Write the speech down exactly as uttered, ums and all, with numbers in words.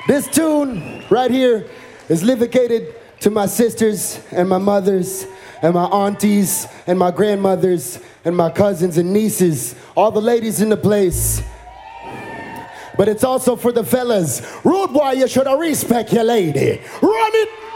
This tune right here is dedicated to my sisters and my mothers and my aunties and my grandmothers and my cousins and nieces, all the ladies in the place. But it's also for the fellas. Rude boy, you should respect your lady. Run it!